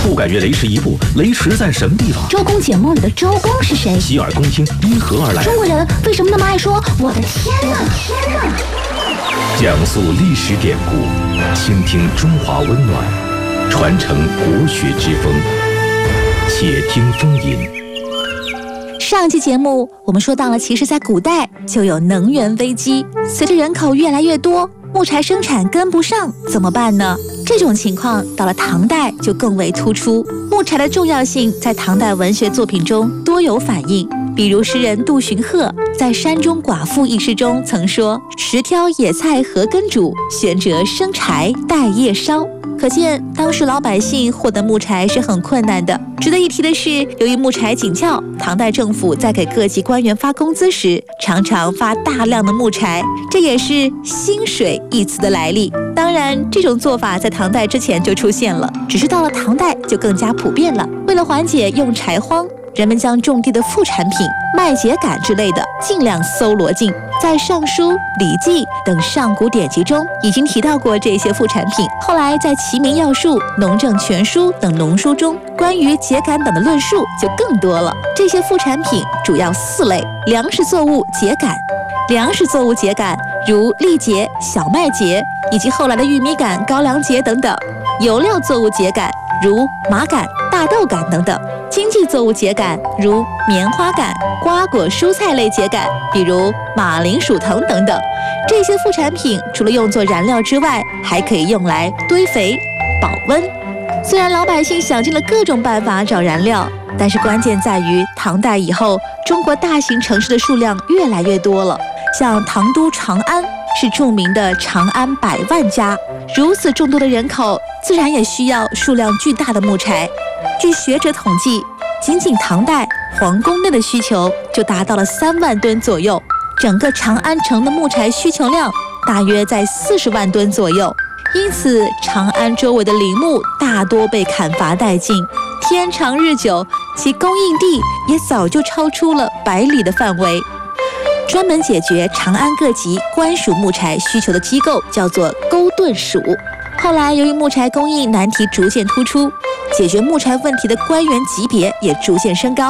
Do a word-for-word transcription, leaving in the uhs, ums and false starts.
不敢越雷池一步，雷池在什么地方？ 周公解梦里的周公是谁？ 洗耳恭听，因何而来？ 中国人为什么那么爱说我的天哪？天哪！ 讲述历史典故，倾听中华温暖，传承国学之风。且听风吟。 上期节目我们说到了，其实在古代就有能源危机，随着人口越来越多，木材生产跟不上，怎么办呢？这种情况到了唐代就更为突出。木材的重要性在唐代文学作品中多有反映，比如诗人杜荀鹤在《山中寡妇》一诗中曾说：“十挑野菜何根煮，悬折生柴待夜烧。”可见当时老百姓获得木材是很困难的。值得一提的是，由于木材紧俏，唐代政府在给各级官员发工资时，常常发大量的木材，这也是薪水一词的来历。当然，这种做法在唐代之前就出现了，只是到了唐代就更加普遍了。为了缓解用柴荒，人们将种地的副产品麦秸秆之类的尽量搜罗尽。在《尚书》《礼记》等上古典籍中已经提到过这些副产品，后来在《齐民要术》《农政全书》等农书中，关于秸秆等的论述就更多了。这些副产品主要四类：粮食作物秸秆，粮食作物秸秆如栗秸、小麦秸，以及后来的玉米秆、高粱秸等等；油料作物秸秆如麻秆、大豆秆等等；经济作物秸秆如棉花秆、瓜果蔬菜类秸秆，比如马铃薯藤等等。这些副产品除了用作燃料之外，还可以用来堆肥、保温。虽然老百姓想尽了各种办法找燃料，但是关键在于唐代以后，中国大型城市的数量越来越多了。像唐都长安是著名的长安百万家，如此众多的人口，自然也需要数量巨大的木材。据学者统计，仅仅唐代皇宫内的需求就达到了三万吨左右，整个长安城的木材需求量大约在四十万吨左右。因此，长安周围的林木大多被砍伐殆尽，天长日久，其供应地也早就超出了百里的范围。专门解决长安各级官属木材需求的机构叫做勾兑署。后来由于木材供应难题逐渐突出，解决木材问题的官员级别也逐渐升高。